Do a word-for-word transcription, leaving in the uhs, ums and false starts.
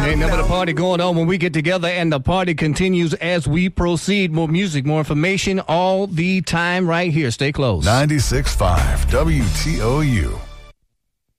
Ain't never the party going on when we get together, and the party continues as we proceed. More music, more information all the time right here. Stay close. ninety-six point five W T O U.